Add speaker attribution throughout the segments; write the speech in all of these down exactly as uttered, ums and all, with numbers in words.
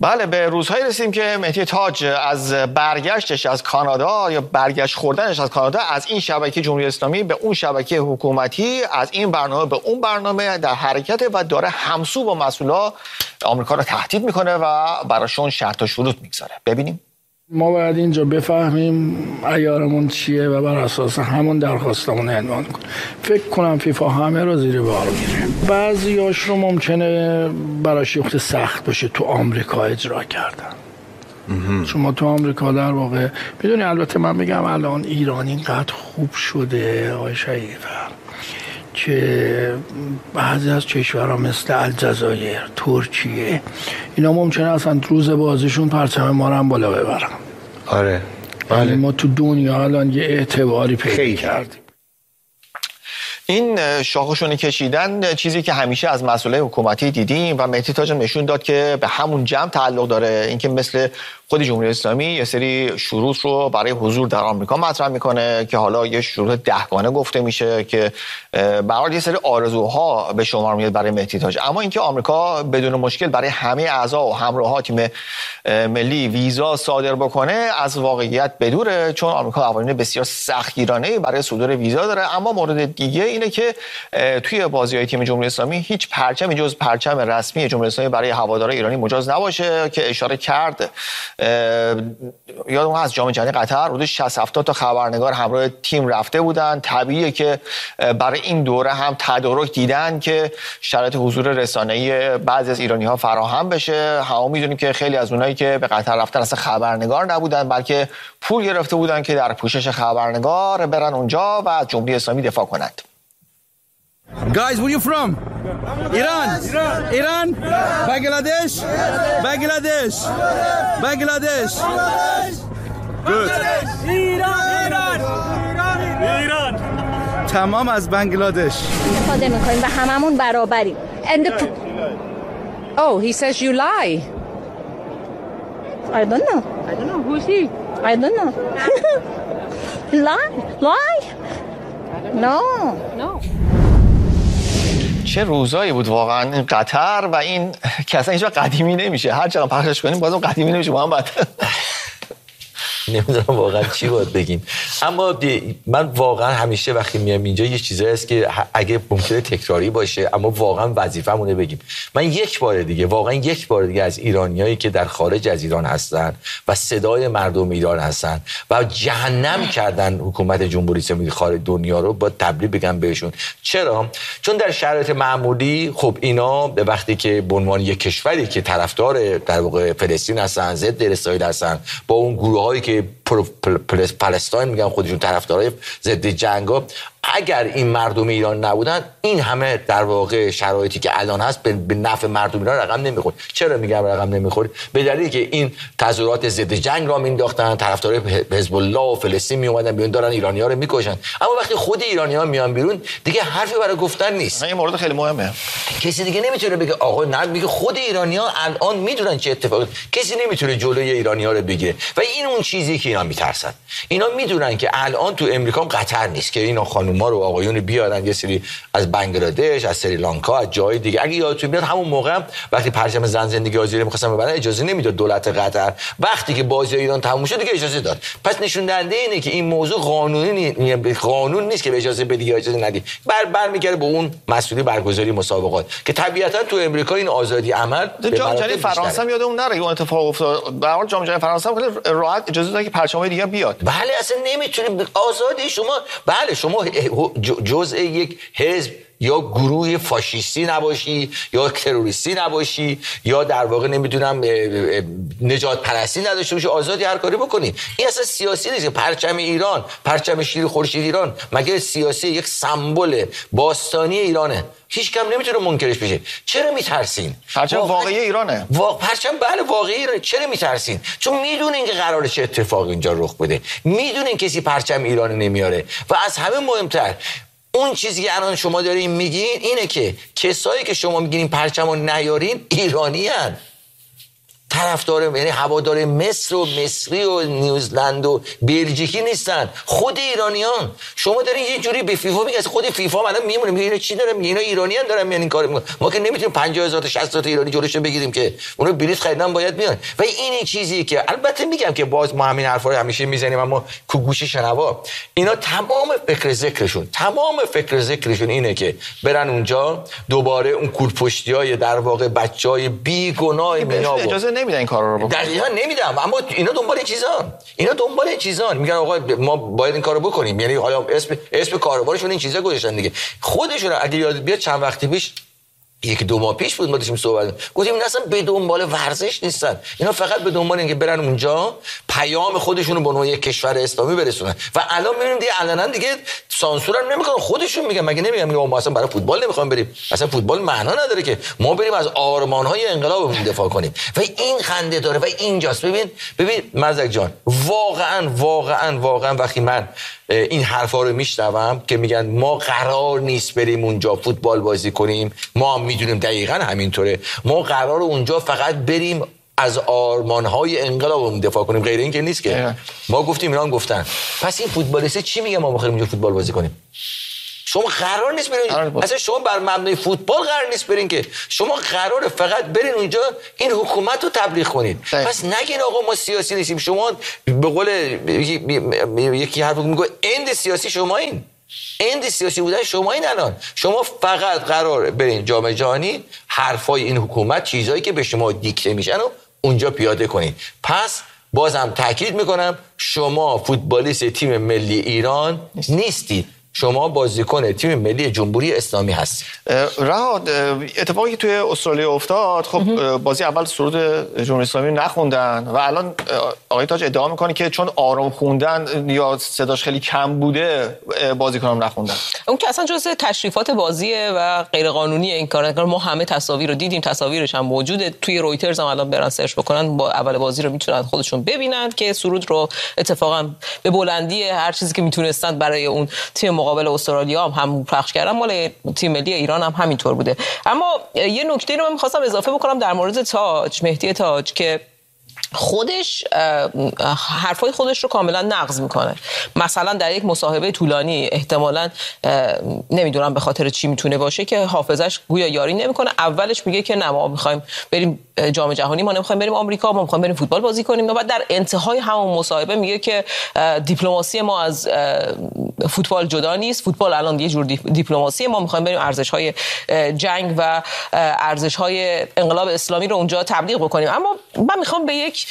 Speaker 1: بله، به روزهایی رسیدیم که مهدی تاج از برگشتش از کانادا یا برگشت خوردنش از کانادا از این شبکه جمهوری اسلامی به اون شبکه حکومتی، از این برنامه به اون برنامه در حرکت و داره همسو با مسئولا آمریکا رو تهدید میکنه و براشون شرط و شروط میگذاره. ببینیم.
Speaker 2: ما باید اینجا بفهمیم عیارمون چیه و بر اساس همون درخواستمون عنوان کنیم. فکر کنم فیفا همه رو زیر بار میگیره. بعضیاش رو ممکنه براش یخت سخت باشه تو آمریکا اجرا کردن. چون ما تو آمریکا در واقع میدونی، البته من میگم الان ایران اینقدر خوب شده آقای شریف‌فر که بعضی از کشورها مثل الجزایر، ترکیه، اینا ممکنه اصلا روز بازیشون پرچم ما رو هم بالا ببرن.
Speaker 3: آره.
Speaker 2: ولی ما تو دنیا الان یه اعتباری پیدا کردیم.
Speaker 1: این شاخشونی کشیدن چیزی که همیشه از مسئولای حکومتی دیدیم و مهدی تاج نشون داد که به همون جمع تعلق داره. اینکه مثل خود جمهوری اسلامی یه سری شروط رو برای حضور در آمریکا مطرح میکنه که حالا یه شروط دهگانه گفته میشه که به هر حال یه سری آرزوها به شمار میاد برای مهدی تاج. اما اینکه آمریکا بدون مشکل برای همه اعضا و همراهان تیم ملی ویزا صادر بکنه از واقعیت بدوره، چون آمریکا قوانین بسیار سختگیرانه برای صدور ویزا داره. اما مورد دیگه اینه که توی بازی‌های تیم جمهوری اسلامی هیچ پرچمی جز پرچم رسمی جمهوری اسلامی برای هواداران ایرانی مجاز نباشه که اشاره کرد. یادم از جام جهانی قطر حدود شصت هفتاد تا خبرنگار همراه تیم رفته بودن. طبیعیه که برای این دوره هم تدارک دیدن که شرایط حضور رسانه‌ای بعضی از ایرانی‌ها فراهم بشه. همه می‌دونیم که خیلی از اونایی که به قطر رفتن اصلا خبرنگار نبودن، بلکه پول گرفته بودن که در پوشش خبرنگار برن اونجا و از جمهوری اسلامی دفاع کنند.
Speaker 4: Guys, where you from? Iran. Iran. Bangladesh. Bangladesh. Bangladesh. Good. Iran. Iran. تمام از بنگلادش.
Speaker 5: استفاده می‌کنیم و هممون برابریم. And the...
Speaker 6: Oh, he says you lie.
Speaker 5: I don't know.
Speaker 6: I don't know. Who's he?
Speaker 5: I don't know. Lie? Lie? No.
Speaker 6: No.
Speaker 1: چه روزایی بود واقعا این قطر و این که اصلا هیچ وقت قدیمی نمیشه. هر چقدر پخشش کنیم بازم قدیمی نمیشه محمد.
Speaker 3: نمیدونم واقعا چی باید بگیم. اما من واقعا همیشه وقتی میام اینجا یه چیزایی هست که اگه ممکنه تکراری باشه اما واقعا وظیفه‌مونه بگیم. من یک بار دیگه واقعا یک بار دیگه از ایرانیایی که در خارج از ایران هستن و صدای مردم ایران هستن و جهنم کردن حکومت جمهوری اسلامی خارج دنیا رو، با تبریک بگم بهشون. چرا؟ چون در شرایط معمولی خب اینا به وقتی که به عنوان یک کشوری که طرفدار در واقع فلسطین هستن، ضد اسرائیل هستن، با اون گروهایی که پلستاین میگن خودشون طرفدارای ضد جنگا، اگر این مردم ایران نبودن این همه در واقع شرایطی که الان هست به نفع مردم ایران رقم نمیخورد. چرا میگم رقم نمیخورد؟ به دلیلی که این تظاهرات ضد جنگ را مینداختن، طرفدارای حزب الله و فلسطین میومدن بیرون دارن ایرانی‌ها رو میکشن. اما وقتی خود ایرانی‌ها میان بیرون دیگه حرفی برای گفتن نیست.
Speaker 1: این مورد خیلی مهمه.
Speaker 3: کسی دیگه نمیتونه بگه آقا نه، میگه خود ایرانی‌ها الان میدونن چه اتفاقی، کسی نمیتونه جلوی ایرانی‌ها رو بگیره. و این اون چیزی که اینا میترسن. اینا میدونن که الان تو امریکا قطر نیست که اینا خانوما رو آقایون بیارن یه سری از بنگلادش، از سریلانکا، از جای دیگه. اگه یادتون بیاد همون موقع وقتی پرچم زن زندگی آزادی می‌خواستن ببرن اجازه نمیداد دولت قطر. وقتی که بازی ایران تموم شد دیگه اجازه داد. پس نشون دهنده اینه که این موضوع قانونی قانون نیست که به اجازه بدی اجازه ندی. بر برمیگره به اون مسئولی برگزاری مسابقات که طبیعتا تو امریکا این آزادی عمل
Speaker 1: جام جهانی فرانسه هم یادمون نره اون اتفاق افتاد. به هر حال جام جهانی فرانسه هم خیلی راحت اجازه داد که پرچم‌های دیگه بیاد.
Speaker 3: بله اصلا نمیتونیم آزادی شما، بله شما جزء یک حزب یا گروه فاشیستی نباشی یا تروریستی نباشی یا در واقع نمیدونم نجات پرستی نداشته باشی، آزادی هر کاری بکنی. این اصلا سیاسی نیست. پرچم ایران، پرچم شیر خورشید ایران مگه سیاسی یک سمبل باستانی ایرانه؟ هیچ کم نمیتونه منکرش بشه. چرا میترسین؟
Speaker 1: پرچم واقعی ایرانه.
Speaker 3: وا... پرچم بله واقعی ایرانه. چرا میترسین؟ چون میدونین که قراره چه اتفاقی اینجا رخ بده. میدونین کسی پرچم ایران نمیاره. و از همه مهمتر اون چیزی که الان شما دارین میگین اینه که کسایی که شما میگین پرچمو نیارین ایرانی هن. طرفدار یعنی هوادار مصر و مصری و نیوزلند و بلژیکی نیستن، خود ایرانیان. شما دارین یه جوری به فیفا میگه، خود فیفا الان میمونه میگه اینا چی دارن، اینا ایرانیان دارن میان این کارو میکنن. ما که نمیتونیم پنجاه هزار تا شصت هزار تا ایرانی جلوشو بگیریم که اونا بلیط خریدن باید بیان. و این چیزی که البته میگم که باز ما همین حرفا رو همیشه میزنیم، اما کو گوش شنوا اینا تمام فکر ذکرشون تمام فکر ذکرشون اینه که برن اونجا دوباره اون کورپشتیای در واقع بچهای بیگناه مینا
Speaker 1: اجازه نمیدن این کارا رو بکنن.
Speaker 3: دقیقاً نمیدم، اما اینا دنبال این چیزان اینا دنبال این چیزان میگن آقا ما باید این کارو بکنیم. یعنی حالا اسم اسم کاروبارشون این چیزا گذاشتن دیگه. خودشون اگه یاد بیاد چند وقتی پیش یک دو ماه پیش بود ما داشتیم صحبت گفتیم اینا اصلا به دنبال ورزش نیستن، اینا فقط به دنبال اینکه برن اونجا پیام خودشونو به عنوان یک کشور اسلامی برسونن. و الان میبینیم دیگه علنا دیگه سانسور هم نمیکنن، خودشون میگن مگه نمیگن میگن ما اصلا برای فوتبال نمیخوام بریم، اصلا فوتبال معنا نداره که ما بریم از آرمان‌های انقلابمون دفاع کنیم. و این خنده داره و اینجاست. ببین ببین مزدک جان، واقعا واقعا واقعا وقتی من این حرفا رو میشنوم که میگن ما قرار نیست بریم اونجا فوتبال بازی کنیم، ما هم میدونیم دقیقاً همینطوره، ما قرار اونجا فقط بریم از آرمان‌های انقلابمون دفاع کنیم، غیر این که نیست که ما گفتیم اینا هم گفتن. پس این فوتبالیست چی میگه ما می‌خوایم اونجا فوتبال بازی کنیم؟ شما قرار نیست برین، اصلا شما بر مبنای فوتبال قرار نیست برین که، شما قراره فقط برین اونجا این حکومت رو تبلیغ کنید. ده. پس نگین آقا ما سیاسی نیستیم. شما به قول یکی حرف میگه اند سیاسی شما این اند سیاسی بودن شما این الان شما فقط قرار برین جام جهانی حرفای این حکومت چیزایی که به شما دیکته میشن و اونجا پیاده کنید. پس بازم تاکید میکنم شما فوتبالیست تیم ملی ایران نیستید، شما بازیکن تیم ملی جمهوری اسلامی هستید.
Speaker 1: رهاد، اتفاقی که توی استرالیا افتاد، خب بازی اول سرود جمهوری اسلامی نخوندن و الان آقای تاج ادعا میکنه که چون آرام خوندن یا صداش خیلی کم بوده بازیکنام نخوندن.
Speaker 7: اون که اصلا جزء تشریفات بازیه و غیر قانونی این کار. ما همه تصاویر رو دیدیم، تصاویرش هم موجوده توی رویترز، هم الان برن سرچ بکنن با اول بازی رو میتونن خودشون ببینن که سرود رو اتفاقا به بلندی هر چیزی که میتونستن برای اون تیم مقابل استرالیا هم, هم پخش کردن، مال تیم ملی ایران هم همینطور بوده. اما یه نکته رو من می‌خواستم اضافه بکنم در مورد تاج، مهدی تاج، که خودش حرفای خودش رو کاملا نقض میکنه. مثلا در یک مصاحبه طولانی احتمالاً نمیدونم به خاطر چی میتونه باشه که حافظش گویا یاری نمیکنه. اولش میگه که نه ما میخوایم بریم جام جهانی، ما نمیخوایم بریم آمریکا، ما میخوایم بریم فوتبال بازی کنیم. و بعد در انتهای همون مصاحبه میگه که دیپلماسی ما از فوتبال جدا نیست، فوتبال الان یه جور دیپلماسی، ما میخوایم بریم ارزش‌های جنگ و ارزش‌های انقلاب اسلامی رو اونجا تبلیغ بکنیم. اما من میخوام به یک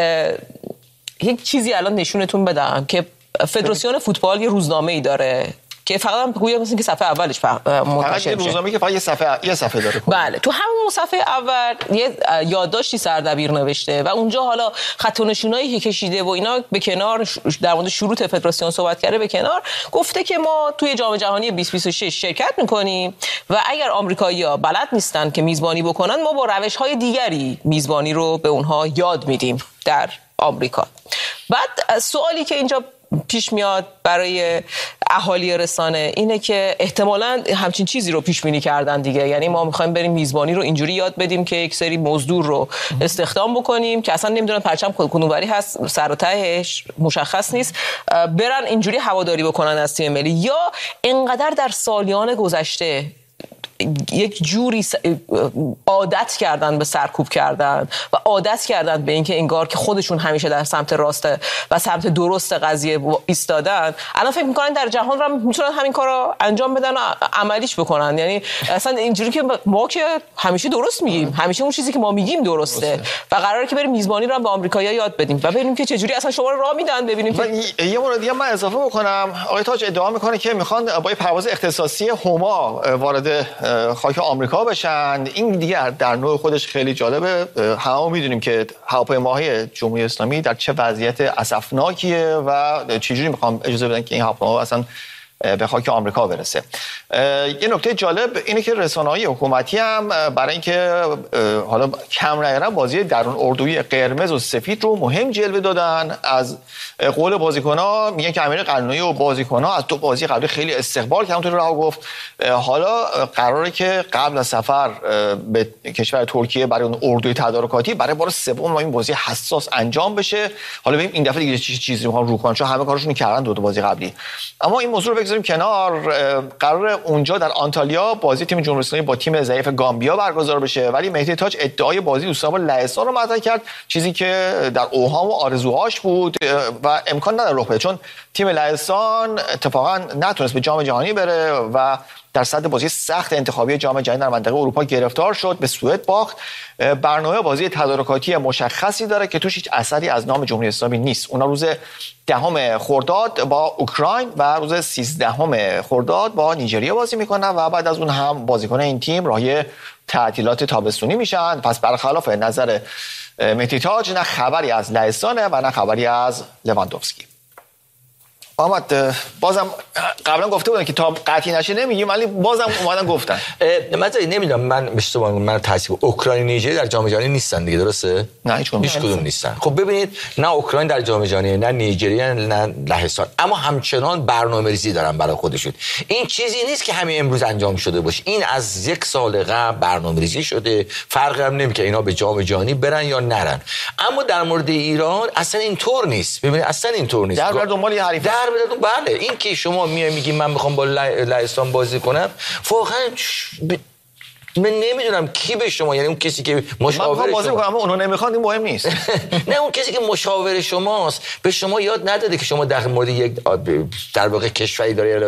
Speaker 7: یک چیزی الان نشونتون بدم که فدراسیون فوتبال یه روزنامه‌ای داره که فقط هم بگویم مثلا که صفحه اولش منتشر میشه.
Speaker 1: روزنامه‌ای که فقط یه صفحه یه صفحه داره.
Speaker 7: بله، تو همون صفحه اول یه یادداشتی سردبیر نوشته و اونجا حالا خط و نشونایی که کشیده و اینا به کنار در مورد شروط فدراسیون صحبت کرده، به کنار گفته که ما توی جام جهانی بیست بیست و شش شرکت می‌کنیم و اگر آمریکایی‌ها بلد نیستن که میزبانی بکنن، ما با روش‌های دیگری میزبانی رو به اونها یاد میدیم در آمریکا. بعد سوالی که اینجا پیش میاد برای اهالی رسانه اینه که احتمالاً همچین چیزی رو پیش بینی کردن دیگه. یعنی ما میخوایم بریم میزبانی رو اینجوری یاد بدیم که یک سری مزدور رو استخدام بکنیم که اصلا نمیدونن پرچم کدوموری هست، سر و تهش مشخص نیست، برن اینجوری هواداری بکنن از تیم ملی. یا اینقدر در سالیان گذشته یک جوری عادت کردن به سرکوب کردن و عادت کردن به اینکه انگار که خودشون همیشه در سمت راست و سمت درست قضیه ایستادن، الان فکر میکنن در جهان رو میتونن همین کارو انجام بدن و عملیش بکنن. یعنی اصلا اینجوری که ما که همیشه درست میگیم، همیشه اون چیزی که ما میگیم درسته, درسته. و قراره که بریم میزبانی رو هم به آمریکایی‌ها یاد بدیم و ببینیم که چجوری اصلا شما رو راه میدن. ببینیم
Speaker 1: که یه مورد دیگه من اضافه بکنم. آقای تاج ادعا میکنه که میخوان با پرواز اختصاصی هما وارد خاک آمریکا بشن. این دیگه در نوع خودش خیلی جالبه. همه میدونیم که هواپیماهای جمهوری اسلامی در چه وضعیت اسفناکیه و چجوری میخوام اجازه بدن که این هواپیما اصلا به خاک آمریکا برسه. یه نکته جالب اینه که رسانه‌های حکومتی هم برای اینکه حالا کم نیارن بازی درون اردویی قرمز و سفید رو مهم جلوه دادن. از قول بازیکن‌ها میگن که امیر قلنویی و بازیکن‌ها از دو بازی قبلی خیلی استقبال که همونطور راه گفت. حالا قراره که قبل از سفر به کشور ترکیه برای اون اردوی تدارکاتی برای بار سوم این بازی حساس انجام بشه. حالا ببینیم این دفعه دیگه چه چیزی می‌خوان رو کنن، چون همه کارشون کردن دو تا بازی قبلی. اما این موضوع رو بگذاریم کنار. قراره اونجا در آنتالیا بازی تیم جمهوری اسلامی با تیم ضعیف گامبیا برگزار بشه، ولی مهدی تاج ادعای بازی دوستان با لهستان رو مطرح کرد، چیزی که در اوهام و آرزوهاش بود و امکان نداره رخ بده، چون تیم لهستان اتفاقا نتونست به جام جهانی بره و در صدد بازی سخت انتخابی جام جهانی در منطقه اروپا گرفتار شد، به سوئد باخت. برنامه بازی تدارکاتی مشخصی داره که توش هیچ اثری از نام جمهوری اسلامی نیست. اونا روز دهم خرداد با اوکراین و روز سیزدهم خرداد با نیجریه بازی میکنن و بعد از اون هم بازیکن این تیم راهی تعطیلات تابستونی میشن. پس برخلاف نظر مهدی تاج نه خبری از لهستانه و نه خبری از لواندوفسکی. محمد بازم قبلا گفته بودن که تا قطعی نشه نمیگیم، ولی بازم اومدن گفتن.
Speaker 3: من نمیدونم، من اشتباه من تصحیح اوکراین نیجریه در جام جهانی نیستن دیگه، درسته؟
Speaker 1: نه هیچ کدوم
Speaker 3: هیچ کدوم نیستن. خب ببینید، نه اوکراین در جام جهانی، نه نیجریه، نه لهستان، اما همچنان برنامه‌ریزی دارن برای خودشون. این چیزی نیست که همین امروز انجام شده باشه، این از یک سال قبل برنامه‌ریزی شده. فرقی هم نمیکنه اینا به جام جهانی برن یا نرن. اما در مورد ایران اصلا اینطور نیست. ببینید اصلا اینطور نیست.
Speaker 1: در دنبال یه حریف
Speaker 3: بله، این که شما میای میگی من میخوام با لهستان بازی کنم، واقعا ب... من نمیدونم کی به شما، یعنی اون کسی که مشاور
Speaker 1: من بازی
Speaker 3: شما،
Speaker 1: اما اونو نمیخوان، این مهم نیست.
Speaker 3: نه اون کسی که مشاور شماست به شما یاد نداده که شما در مورد یک در واقع کشوری داره